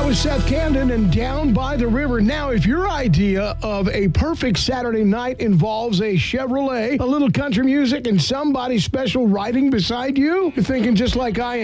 was Seth Camden and Down by the River. Now, if your idea of a perfect Saturday night involves a Chevrolet, a little country music, and somebody special riding beside you, you're thinking just like I